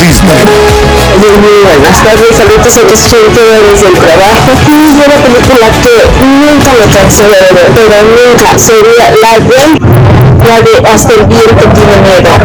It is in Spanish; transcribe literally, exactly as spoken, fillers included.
Disney. Muy, muy buenas tardes, saludos a los seguidores del trabajo. Y una película que nunca me cansé de ver, pero nunca sería la de, la de Hasta el viento tiene miedo.